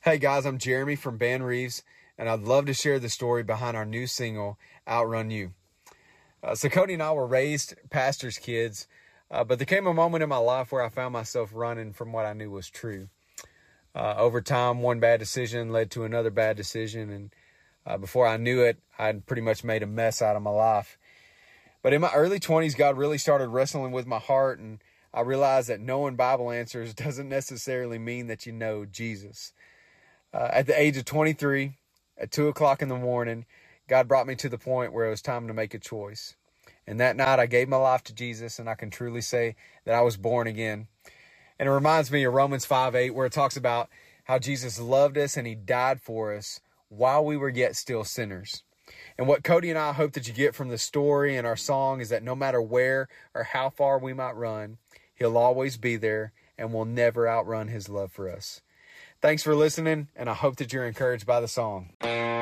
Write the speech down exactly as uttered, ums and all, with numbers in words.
Hey guys, I'm Jeremy from Band Reeves, and I'd love to share the story behind our new single, Outrun You. Uh, so Cody and I were raised pastors' kids, uh, but there came a moment in my life where I found myself running from what I knew was true. Uh, over time, one bad decision led to another bad decision, and uh, before I knew it, I'd pretty much made a mess out of my life. But in my early twenties, God really started wrestling with my heart, and I realized that knowing Bible answers doesn't necessarily mean that you know Jesus. Uh, at the age of twenty-three, at two o'clock in the morning, God brought me to the point where it was time to make a choice. And that night, I gave my life to Jesus, and I can truly say that I was born again. And it reminds me of Romans five eight, where it talks about how Jesus loved us and he died for us while we were yet still sinners. And what Cody and I hope that you get from the story and our song is that no matter where or how far we might run, he'll always be there and will never outrun his love for us. Thanks for listening, and I hope that you're encouraged by the song.